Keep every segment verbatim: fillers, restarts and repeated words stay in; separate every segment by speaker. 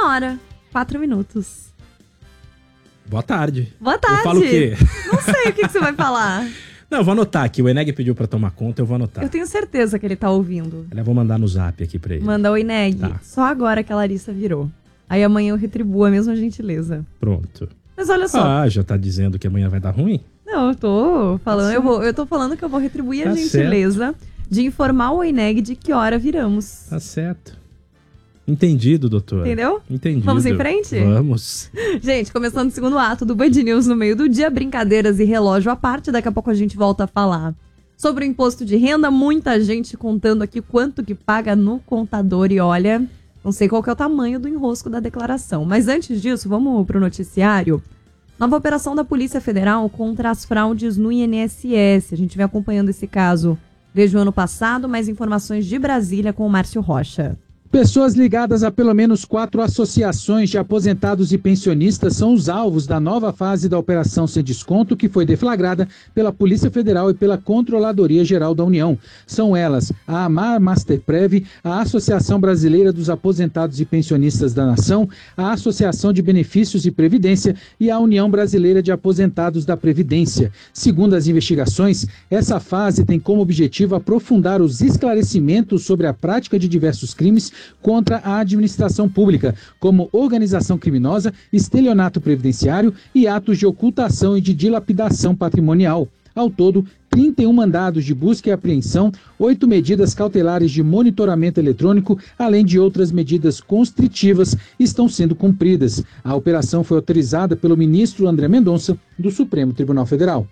Speaker 1: Uma hora, quatro minutos.
Speaker 2: Boa tarde.
Speaker 1: Boa tarde.
Speaker 2: Eu falo o quê?
Speaker 1: Não sei o que, que você vai falar.
Speaker 2: Não, eu vou anotar aqui. O Eneg pediu pra tomar conta, eu vou anotar.
Speaker 1: Eu tenho certeza que ele tá ouvindo.
Speaker 2: Eu vou mandar no zap aqui pra ele.
Speaker 1: Manda o Eneg.
Speaker 2: Tá.
Speaker 1: Só agora que a Larissa virou. Aí amanhã eu retribuo a mesma gentileza.
Speaker 2: Pronto.
Speaker 1: Mas olha só.
Speaker 2: Ah, já tá dizendo que amanhã vai dar ruim?
Speaker 1: Não, eu tô falando,
Speaker 2: Tá
Speaker 1: eu, vou, eu tô falando que eu vou retribuir
Speaker 2: Tá
Speaker 1: a gentileza certo. de informar o Eneg de que hora viramos.
Speaker 2: Tá certo. Entendido, doutor.
Speaker 1: Entendeu?
Speaker 2: Entendido.
Speaker 1: Vamos em frente?
Speaker 2: Vamos.
Speaker 1: Gente, começando o segundo ato do Band News no meio do dia, brincadeiras e relógio à parte, daqui a pouco a gente volta a falar sobre o imposto de renda, muita gente contando aqui quanto que paga no contador e olha, não sei qual que é o tamanho do enrosco da declaração. Mas antes disso, vamos pro noticiário. Nova operação da Polícia Federal contra as fraudes no I N S S. A gente vem acompanhando esse caso desde o ano passado, mais informações de Brasília com o Márcio Rocha.
Speaker 3: Pessoas ligadas a pelo menos quatro associações de aposentados e pensionistas são os alvos da nova fase da Operação Sem Desconto, que foi deflagrada pela Polícia Federal e pela Controladoria Geral da União. São elas a AMAR Masterprev, a Associação Brasileira dos Aposentados e Pensionistas da Nação, a Associação de Benefícios e Previdência e a União Brasileira de Aposentados da Previdência. Segundo as investigações, essa fase tem como objetivo aprofundar os esclarecimentos sobre a prática de diversos crimes contra a administração pública, como organização criminosa, estelionato previdenciário e atos de ocultação e de dilapidação patrimonial. Ao todo, trinta e um mandados de busca e apreensão, oito medidas cautelares de monitoramento eletrônico, além de outras medidas constritivas, estão sendo cumpridas. A operação foi autorizada pelo ministro André Mendonça, do Supremo Tribunal Federal.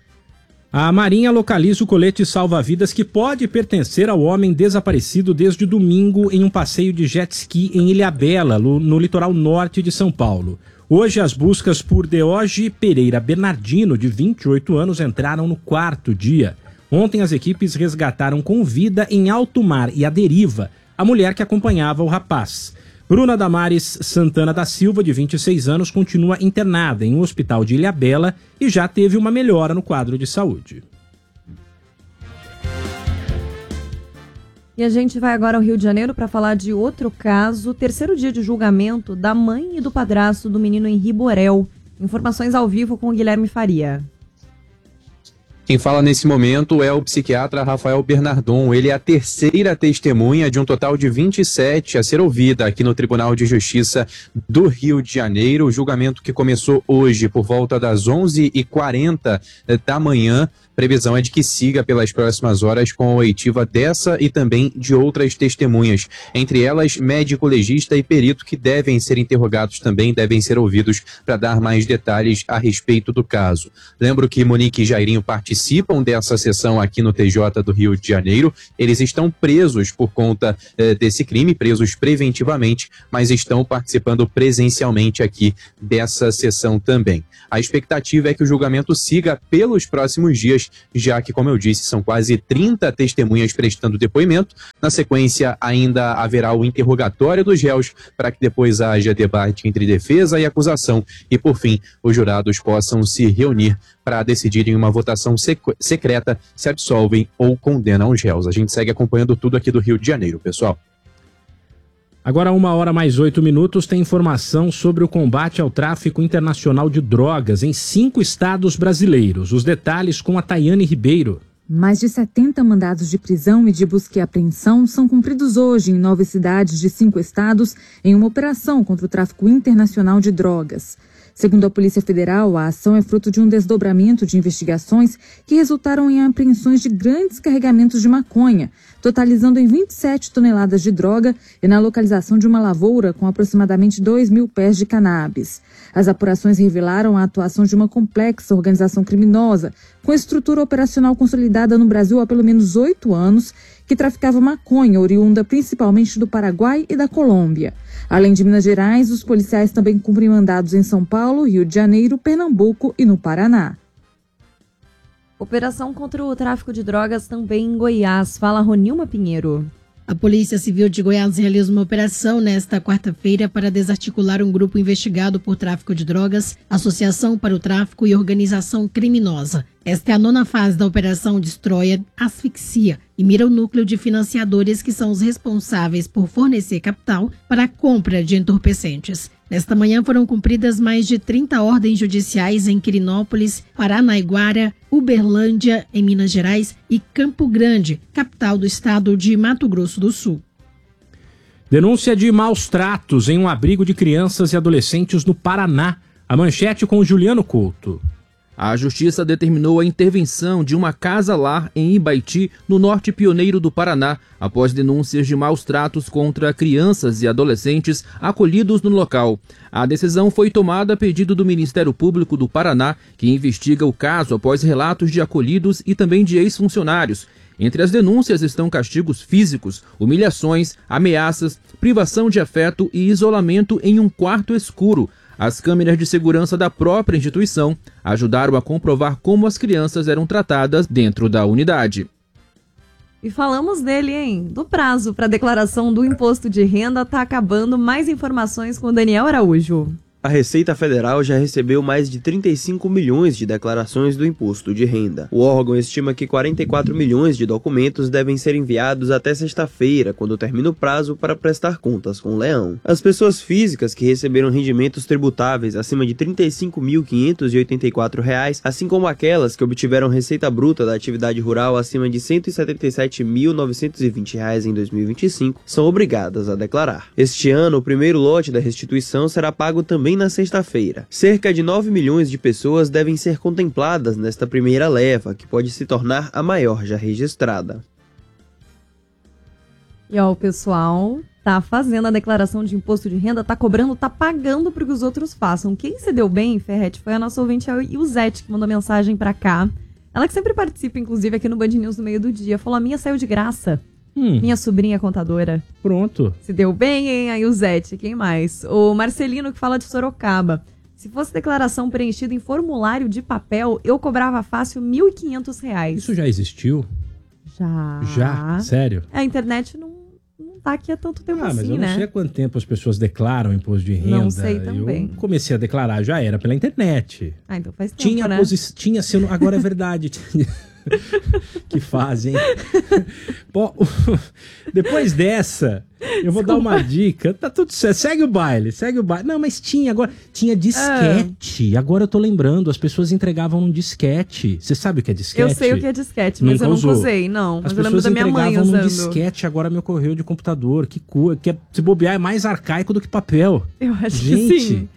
Speaker 2: A Marinha localiza o colete salva-vidas que pode pertencer ao homem desaparecido desde domingo em um passeio de jet ski em Ilhabela, no, no litoral norte de São Paulo. Hoje, as buscas por Deoge Pereira Bernardino, de vinte e oito anos, entraram no quarto dia. Ontem, as equipes resgataram com vida em alto mar e à deriva a mulher que acompanhava o rapaz. Bruna Damares Santana da Silva, de vinte e seis anos, continua internada em um hospital de Ilhabela e já teve uma melhora no quadro de saúde.
Speaker 1: E a gente vai agora ao Rio de Janeiro para falar de outro caso, terceiro dia de julgamento da mãe e do padrasto do menino Henri Borel. Informações ao vivo com o Guilherme Faria.
Speaker 4: Quem fala nesse momento é o psiquiatra Rafael Bernardon. Ele é a terceira testemunha de um total de vinte e sete a ser ouvida aqui no Tribunal de Justiça do Rio de Janeiro. O julgamento que começou hoje por volta das onze e quarenta da manhã. Previsão é de que siga pelas próximas horas com a oitiva dessa e também de outras testemunhas. Entre elas, médico legista e perito, que devem ser interrogados também, devem ser ouvidos para dar mais detalhes a respeito do caso. Lembro que Monique e Jairinho participam dessa sessão aqui no T J do Rio de Janeiro. Eles estão presos por conta eh, desse crime, presos preventivamente, mas estão participando presencialmente aqui dessa sessão também. A expectativa é que o julgamento siga pelos próximos dias, já que, como eu disse, são quase trinta testemunhas prestando depoimento. Na sequência, ainda haverá o interrogatório dos réus, para que depois haja debate entre defesa e acusação e, por fim, os jurados possam se reunir para decidir em uma votação sec- secreta se absolvem ou condenam os réus. A gente segue acompanhando tudo aqui do Rio de Janeiro, pessoal.
Speaker 2: Agora, uma hora mais oito minutos, tem informação sobre o combate ao tráfico internacional de drogas em cinco estados brasileiros. Os detalhes com a Tayane Ribeiro.
Speaker 5: Mais de setenta mandados de prisão e de busca e apreensão são cumpridos hoje em nove cidades de cinco estados em uma operação contra o tráfico internacional de drogas. Segundo a Polícia Federal, a ação é fruto de um desdobramento de investigações que resultaram em apreensões de grandes carregamentos de maconha, totalizando em vinte e sete toneladas de droga e na localização de uma lavoura com aproximadamente dois mil pés de cannabis. As apurações revelaram a atuação de uma complexa organização criminosa com estrutura operacional consolidada no Brasil há pelo menos oito anos, que traficava maconha oriunda principalmente do Paraguai e da Colômbia. Além de Minas Gerais, os policiais também cumprem mandados em São Paulo, Rio de Janeiro, Pernambuco e no Paraná.
Speaker 1: Operação contra o tráfico de drogas também em Goiás. Fala Ronilma Pinheiro.
Speaker 6: A Polícia Civil de Goiás realiza uma operação nesta quarta-feira para desarticular um grupo investigado por tráfico de drogas, associação para o tráfico e organização criminosa. Esta é a nona fase da Operação Destrói Asfixia e mira o núcleo de financiadores que são os responsáveis por fornecer capital para a compra de entorpecentes. Nesta manhã foram cumpridas mais de trinta ordens judiciais em Quirinópolis, Paranaiguara, Uberlândia, em Minas Gerais, e Campo Grande, capital do estado de Mato Grosso do Sul.
Speaker 2: Denúncia de maus tratos em um abrigo de crianças e adolescentes no Paraná. A manchete com o Juliano Couto.
Speaker 7: A Justiça determinou a intervenção de uma casa-lar em Ibaiti, no norte pioneiro do Paraná, após denúncias de maus tratos contra crianças e adolescentes acolhidos no local. A decisão foi tomada a pedido do Ministério Público do Paraná, que investiga o caso após relatos de acolhidos e também de ex-funcionários. Entre as denúncias estão castigos físicos, humilhações, ameaças, privação de afeto e isolamento em um quarto escuro. As câmeras de segurança da própria instituição ajudaram a comprovar como as crianças eram tratadas dentro da unidade.
Speaker 1: E falamos dele, hein? Do prazo para declaração do imposto de renda está acabando. Mais informações com o Daniel Araújo.
Speaker 8: A Receita Federal já recebeu mais de trinta e cinco milhões de declarações do imposto de renda. O órgão estima que quarenta e quatro milhões de documentos devem ser enviados até sexta-feira, quando termina o prazo para prestar contas com o leão. As pessoas físicas que receberam rendimentos tributáveis acima de trinta e cinco mil quinhentos e oitenta e quatro reais, assim como aquelas que obtiveram receita bruta da atividade rural acima de cento e setenta e sete mil novecentos e vinte reais em dois mil e vinte e cinco, são obrigadas a declarar. Este ano, o primeiro lote da restituição será pago também na sexta-feira. Cerca de nove milhões de pessoas devem ser contempladas nesta primeira leva, que pode se tornar a maior já registrada.
Speaker 1: E ó, o pessoal tá fazendo a declaração de imposto de renda, tá cobrando, tá pagando para que os outros façam. Quem se deu bem, Ferretti, foi a nossa ouvinte, a Iuzete, que mandou mensagem pra cá. Ela que sempre participa, inclusive, aqui no Band News no meio do dia. Falou, a minha saiu de graça. Hum. Minha sobrinha contadora.
Speaker 2: Pronto.
Speaker 1: Se deu bem, hein, a Iuzete? Quem mais? O Marcelino, que fala de Sorocaba. Se fosse declaração preenchida em formulário de papel, eu cobrava fácil mil e quinhentos reais.
Speaker 2: Isso já existiu?
Speaker 1: Já.
Speaker 2: Já? Sério?
Speaker 1: A internet não, não tá aqui há tanto tempo
Speaker 2: ah,
Speaker 1: assim, né?
Speaker 2: mas eu não
Speaker 1: né?
Speaker 2: sei há quanto tempo as pessoas declaram imposto de renda.
Speaker 1: Não sei também.
Speaker 2: Eu comecei a declarar, já era pela internet.
Speaker 1: Ah, então faz tempo,
Speaker 2: tinha
Speaker 1: né?
Speaker 2: Posi- tinha sendo, agora é verdade. Que fazem. Bom, depois dessa, eu vou Desculpa. dar uma dica. Tá tudo certo. Segue o baile, segue o baile. Não, mas tinha agora. Tinha disquete. Ah. Agora eu tô lembrando. As pessoas entregavam um disquete. Você sabe o que é disquete?
Speaker 1: Eu sei o que é disquete, mas nunca eu nunca usou. usei, não. Mas
Speaker 2: As
Speaker 1: eu lembro da minha mãe usando.
Speaker 2: Um disquete, agora me ocorreu de computador. Que coisa. Que é, se bobear, é mais arcaico do que papel.
Speaker 1: Eu acho
Speaker 2: Gente,
Speaker 1: que sim.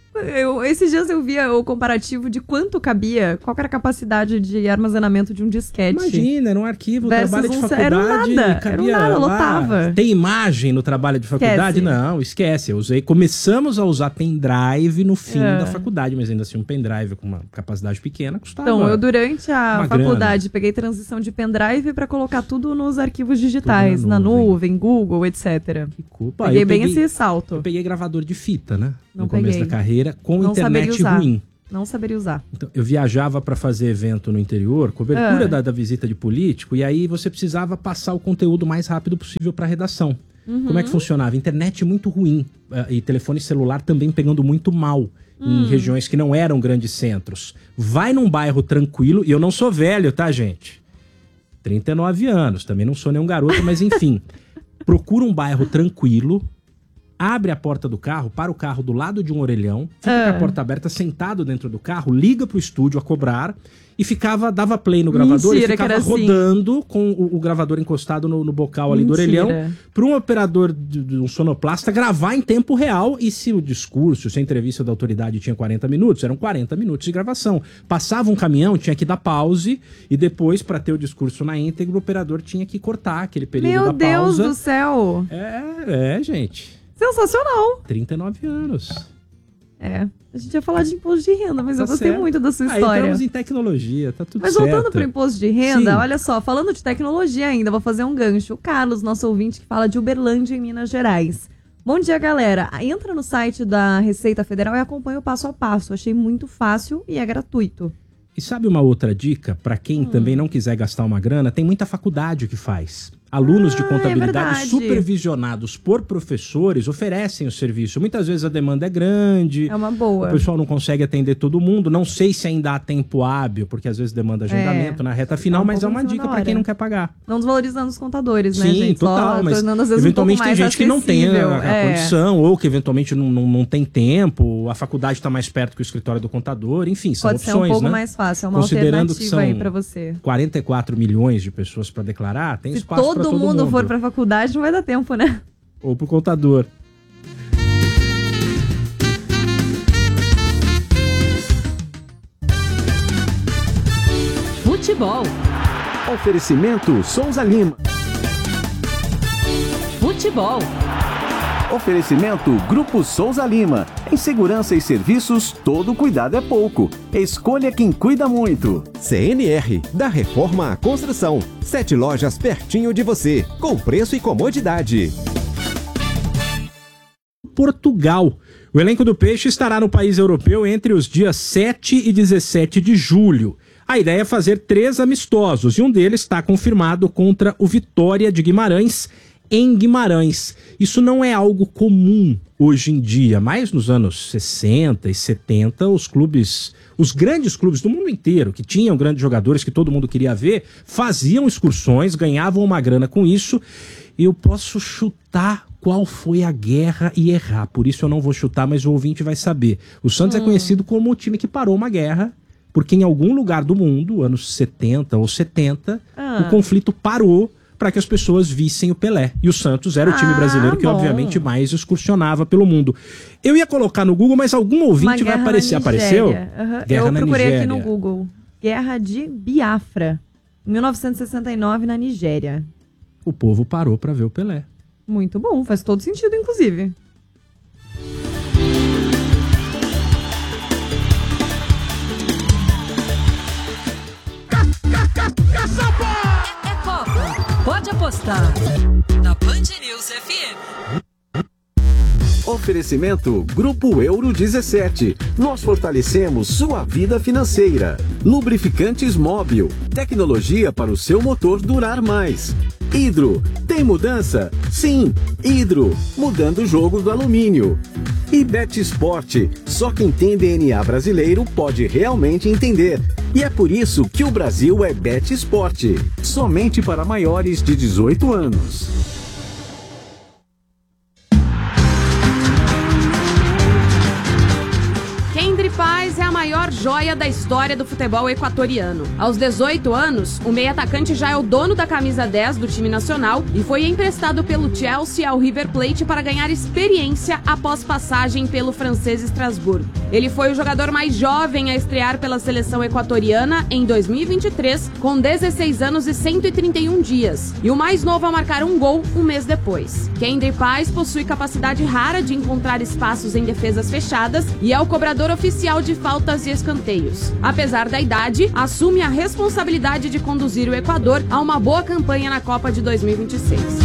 Speaker 1: Eu, esses dias eu via o comparativo de quanto cabia, qual era a capacidade de armazenamento de um disquete.
Speaker 2: Imagina, era um arquivo,
Speaker 1: versus
Speaker 2: trabalho de
Speaker 1: um,
Speaker 2: faculdade.
Speaker 1: Era um nada,
Speaker 2: cabia,
Speaker 1: era um nada, lotava.
Speaker 2: Tem imagem no trabalho de faculdade?
Speaker 1: Esquece.
Speaker 2: Não, esquece. Eu usei, começamos a usar pendrive no fim é. da faculdade, mas ainda assim um pendrive com uma capacidade pequena custava.
Speaker 1: Então, eu durante a faculdade
Speaker 2: grana.
Speaker 1: peguei transição de pendrive para colocar tudo nos arquivos digitais, na nuvem. na nuvem, Google, etcétera.
Speaker 2: Que culpa.
Speaker 1: Peguei
Speaker 2: eu
Speaker 1: bem
Speaker 2: peguei,
Speaker 1: esse salto.
Speaker 2: Eu peguei gravador de fita, né?
Speaker 1: Não
Speaker 2: no começo
Speaker 1: peguei.
Speaker 2: da carreira, com
Speaker 1: Não
Speaker 2: internet ruim.
Speaker 1: Não saberia usar.
Speaker 2: Então, eu viajava para fazer evento no interior, cobertura
Speaker 1: ah.
Speaker 2: da, da visita de político, e aí você precisava passar o conteúdo o mais rápido possível para a redação. Uhum. Como é que funcionava? Internet muito ruim uh, e telefone celular também pegando muito mal hum. em regiões que não eram grandes centros. Vai num bairro tranquilo, e eu não sou velho, tá, gente? trinta e nove anos, também não sou nenhum garoto, mas enfim. Procura um bairro tranquilo, abre a porta do carro, para o carro do lado de um orelhão, fica ah. com a porta aberta, sentado dentro do carro, liga pro estúdio a cobrar e ficava, dava play no gravador
Speaker 1: Mentira,
Speaker 2: e ficava rodando assim. com o, o gravador encostado no, no bocal ali Mentira. do orelhão, para um operador de, de um sonoplasta gravar em tempo real. E se o discurso, se a entrevista da autoridade tinha quarenta minutos, eram quarenta minutos de gravação. Passava um caminhão, tinha que dar pause e depois, para ter o discurso na íntegra, o operador tinha que cortar aquele período
Speaker 1: Meu
Speaker 2: da pausa.
Speaker 1: Meu Deus do céu!
Speaker 2: É, é, gente.
Speaker 1: Sensacional!
Speaker 2: trinta e nove anos.
Speaker 1: É, a gente ia falar de imposto de renda, mas tá eu gostei certo. muito da sua história.
Speaker 2: Aí entramos em tecnologia, tá tudo
Speaker 1: mas
Speaker 2: certo.
Speaker 1: Mas voltando pro imposto de renda,
Speaker 2: Sim.
Speaker 1: olha só, falando de tecnologia ainda, vou fazer um gancho. O Carlos, nosso ouvinte, que fala de Uberlândia, em Minas Gerais. Bom dia, galera. Entra no site da Receita Federal e acompanha o passo a passo. Achei muito fácil e é gratuito.
Speaker 2: E sabe uma outra dica? Para quem hum. também não quiser gastar uma grana, tem muita faculdade que faz. Alunos de
Speaker 1: Ah,
Speaker 2: contabilidade
Speaker 1: é
Speaker 2: supervisionados por professores oferecem o serviço. Muitas vezes a demanda é grande.
Speaker 1: É uma boa.
Speaker 2: O pessoal não consegue atender todo mundo. Não sei se ainda há tempo hábil, porque às vezes demanda agendamento
Speaker 1: É.
Speaker 2: na reta final,
Speaker 1: Tá um
Speaker 2: mas é
Speaker 1: pouco
Speaker 2: uma
Speaker 1: em cima
Speaker 2: dica
Speaker 1: da
Speaker 2: para quem
Speaker 1: hora.
Speaker 2: não quer pagar.
Speaker 1: Não desvalorizando os contadores, né,
Speaker 2: Sim,
Speaker 1: gente?
Speaker 2: total,
Speaker 1: Só
Speaker 2: mas
Speaker 1: tornando, às vezes,
Speaker 2: eventualmente
Speaker 1: um pouco
Speaker 2: tem
Speaker 1: mais
Speaker 2: gente que não tem a, a
Speaker 1: é.
Speaker 2: condição, ou que eventualmente não, não, não tem tempo, a faculdade está mais perto que o escritório do contador, enfim, são
Speaker 1: Pode
Speaker 2: opções,
Speaker 1: ser um pouco
Speaker 2: né?
Speaker 1: mais fácil, é uma
Speaker 2: Considerando que
Speaker 1: alternativa
Speaker 2: são
Speaker 1: aí pra você.
Speaker 2: quarenta e quatro milhões de pessoas para declarar, tem
Speaker 1: Se
Speaker 2: espaço para
Speaker 1: todo
Speaker 2: todo mundo.
Speaker 1: mundo for pra faculdade, não vai dar tempo, né?
Speaker 2: Ou pro contador.
Speaker 9: Futebol.
Speaker 10: Oferecimento Souza Lima.
Speaker 9: Futebol.
Speaker 10: Oferecimento Grupo Souza Lima. Em segurança e serviços, todo cuidado é pouco. Escolha quem cuida muito.
Speaker 11: C N R, da Reforma à Construção. Sete lojas pertinho de você, com preço e comodidade.
Speaker 2: Portugal. O elenco do Peixe estará no país europeu entre os dias sete e dezessete de julho. A ideia é fazer três amistosos e um deles está confirmado contra o Vitória de Guimarães, em Guimarães. Isso não é algo comum hoje em dia, mas nos anos sessenta e setenta, os clubes, os grandes clubes do mundo inteiro, que tinham grandes jogadores que todo mundo queria ver, faziam excursões, ganhavam uma grana com isso. Eu posso chutar qual foi a guerra e errar, por isso eu não vou chutar, mas o ouvinte vai saber. O Santos hum. é conhecido como o time que parou uma guerra, porque em algum lugar do mundo, anos setenta ou setenta, ah. o conflito parou para que as pessoas vissem o Pelé. E o Santos era o time ah, brasileiro que, bom. obviamente, mais excursionava pelo mundo. Eu ia colocar no Google, mas algum ouvinte vai aparecer. Apareceu?
Speaker 1: Uhum.
Speaker 2: Guerra
Speaker 1: Eu
Speaker 2: na
Speaker 1: procurei
Speaker 2: Nigéria.
Speaker 1: aqui no Google. Guerra de Biafra, em mil novecentos e sessenta e nove, na Nigéria.
Speaker 2: O povo parou para ver o Pelé.
Speaker 1: Muito bom, faz todo sentido, inclusive.
Speaker 9: É Copa. Pode apostar. Na Band News F M.
Speaker 10: Oferecimento Grupo Euro dezessete. Nós fortalecemos sua vida financeira. Lubrificantes Móbil. Tecnologia para o seu motor durar mais. Hidro. Tem mudança? Sim. Hidro. Mudando o jogo do alumínio. E Bet Sport. Só quem tem D N A brasileiro pode realmente entender. E é por isso que o Brasil é Bet Sport. Somente para maiores de dezoito anos.
Speaker 12: Kendry Paz é a maior joia da história do futebol equatoriano. Aos dezoito anos, o meio-atacante já é o dono da camisa dez do time nacional e foi emprestado pelo Chelsea ao River Plate para ganhar experiência após passagem pelo francês Estrasburgo. Ele foi o jogador mais jovem a estrear pela seleção equatoriana em dois mil e vinte e três, com dezesseis anos e cento e trinta e um dias, e o mais novo a marcar um gol um mês depois. Kendry Paz possui capacidade rara de encontrar espaços em defesas fechadas e é o cobrador oficial de faltas e escanteios. Apesar da idade, assume a responsabilidade de conduzir o Equador a uma boa campanha na Copa de dois mil e vinte e seis.